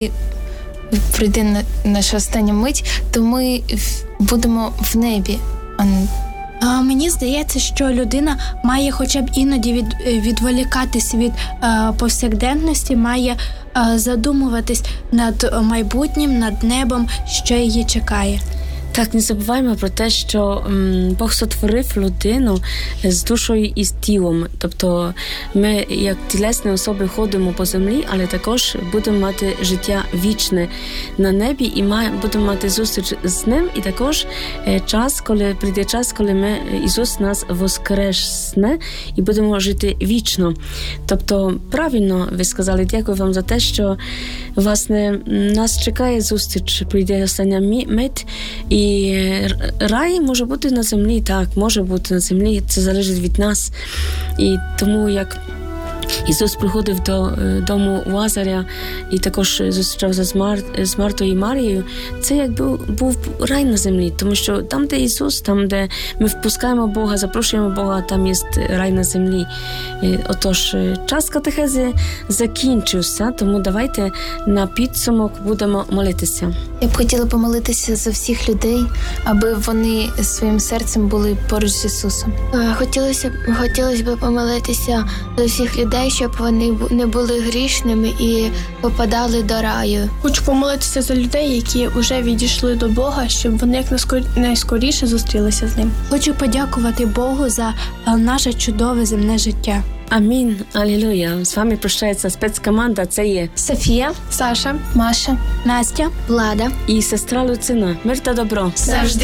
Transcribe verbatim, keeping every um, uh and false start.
прийде на- наша остання мить, то ми в- будемо в небі. А не- А, Мені здається, що людина має хоча б іноді від, відволікатись від е, повсякденності, має е, задумуватись над майбутнім, над небом, що її чекає. Так, не забуваємо про те, що м, Бог сотворив людину з душою і з тілом. Тобто ми, як тілесні особи, ходимо по землі, але також будемо мати життя вічне на небі і має, будемо мати зустріч з ним. І також е, час, коли прийде час, коли ми, Ісус нас воскресне і будемо жити вічно. Тобто, правильно ви сказали, дякую вам за те, що, власне, нас чекає зустріч, прийде остання мі- мить, і рай може бути на землі, так, може бути на землі, це залежить від нас. І тому, як Ісус приходив до дому Лазаря і також зустрічався з, Мар... з Мартою і Марією, це якби був рай на землі, тому що там, де Ісус, там, де ми впускаємо Бога, запрошуємо Бога, там є рай на землі. Отож, час катехези закінчився, тому давайте на підсумок будемо молитися. Я б хотіла помолитися за всіх людей, аби вони своїм серцем були поруч з Ісусом. Хотілося, хотілося б помолитися за всіх людей, щоб вони бу- не були грішними і попадали до раю. Хочу помолитися за людей, які вже відійшли до Бога, щоб вони якнайскоріше зустрілися з ним. Хочу подякувати Богу за е, наше чудове земне життя. Амінь, алілуя. З вами прощається спецкоманда, це є Софія, Саша, Маша, Настя, Влада. і сестра Люцина. Мир та добро. завжди